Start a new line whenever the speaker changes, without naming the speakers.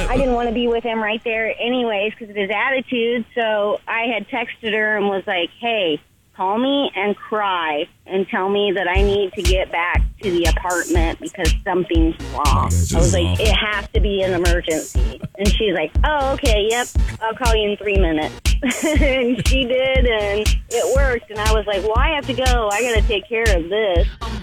I didn't want to be with him right there anyways because of his attitude. So I had texted her and was like, hey, call me and cry and tell me that I need to get back to the apartment because something's wrong. I was like, it has to be an emergency. And she's like, oh, okay, yep, I'll call you in 3 minutes. And she did, and it worked. And I was like, well, I have to go. I got to take care of this.